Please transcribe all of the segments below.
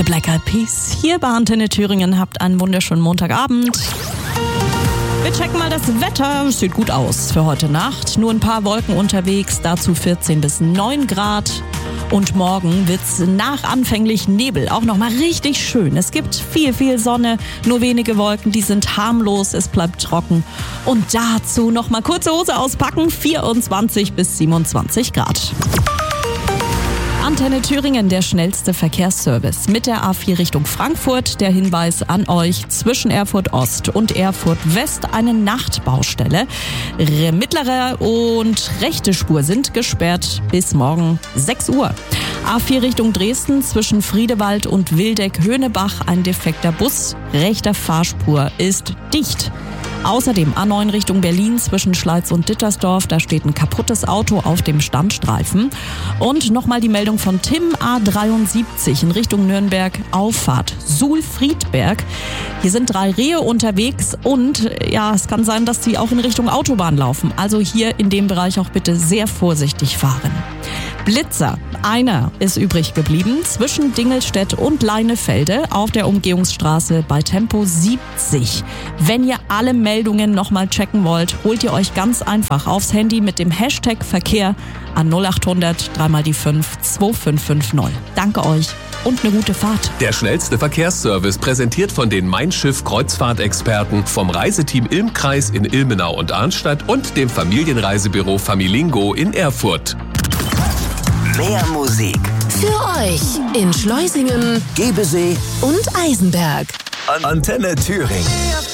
Black Eyed Peas hier bei Antenne Thüringen. Habt einen wunderschönen Montagabend. Wir checken mal das Wetter. Es sieht gut aus für heute Nacht. Nur ein paar Wolken unterwegs, dazu 14 bis 9 Grad. Und morgen wird's nach anfänglich Nebel auch nochmal richtig schön. Es gibt viel Sonne, nur wenige Wolken, die sind harmlos, es bleibt trocken. Und dazu nochmal kurze Hose auspacken, 24 bis 27 Grad. Antenne Thüringen, der schnellste Verkehrsservice. Mit der A4 Richtung Frankfurt. Der Hinweis an euch: zwischen Erfurt Ost und Erfurt West eine Nachtbaustelle. Mittlere und rechte Spur sind gesperrt bis morgen 6 Uhr. A4 Richtung Dresden zwischen Friedewald und Wildeck-Höhnebach ein defekter Bus. Rechter Fahrspur ist dicht. Außerdem A9 Richtung Berlin zwischen Schleiz und Dittersdorf, da steht ein kaputtes Auto auf dem Standstreifen. Und nochmal die Meldung von Tim, A73 in Richtung Nürnberg, Auffahrt Suhl-Friedberg. Hier sind 3 Rehe unterwegs und ja, es kann sein, dass die auch in Richtung Autobahn laufen. Also hier in dem Bereich auch bitte sehr vorsichtig fahren. Blitzer, einer ist übrig geblieben zwischen Dingelstedt und Leinefelde auf der Umgehungsstraße bei Tempo 70. Wenn ihr alle Meldungen nochmal checken wollt, holt ihr euch ganz einfach aufs Handy mit dem Hashtag Verkehr an 0800 3 die 5 2550. Danke euch und eine gute Fahrt. Der schnellste Verkehrsservice, präsentiert von den Mein Schiff Kreuzfahrtexperten vom Reiseteam Ilm-Kreis in Ilmenau und Arnstadt und dem Familienreisebüro Familingo in Erfurt. Mehr Musik für euch in Schleusingen, Gebesee und Eisenberg. Antenne Thüringen.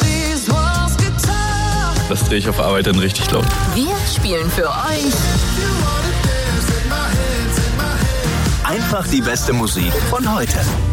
Das drehe ich auf Arbeit dann richtig laut. Wir spielen für euch Einfach die beste Musik von heute.